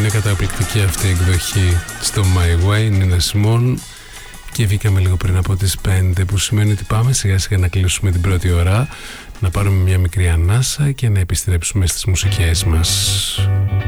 Είναι καταπληκτική αυτή η εκδοχή στο My Way, Nina Simone. Και βγήκαμε λίγο πριν από τις 5, που σημαίνει ότι πάμε σιγά σιγά να κλείσουμε την πρώτη ώρα, να πάρουμε μια μικρή ανάσα και να επιστρέψουμε στις μουσικές μας.